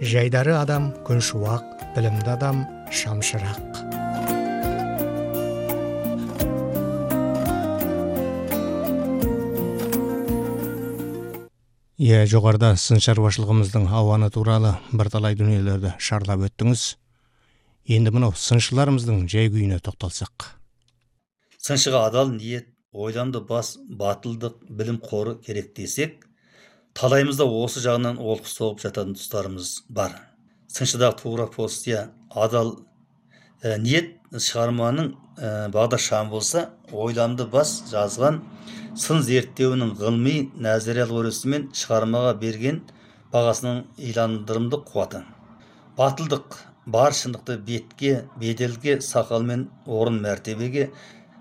Жайдары адам күн шуақ, білімді адам шамшырақ. Жоғарда сын шаруашылығымыздың ауаны туралы бірталай дүниелерді шарлап өттіңіз. Енді мынау сыншыларымыздың жай күйіне тоқталсақ. Сыншыға адал ниет, ойланды бас, батылдық, білім қоры керек десек, талайымызда осы жағынан олқы соғып жататын тұстарымыз бар. Сыншыдағы тура позиция адал ниет шығарманың бағдаршамы болса, ойланды бас жазған сын зерттеуінің ғылыми нәзіриялық өресімен шығармаға берген бағасының иландырымдық қуаты. Батылдық бар шындықты бетке, беделге, сақал мен орын мәртебеге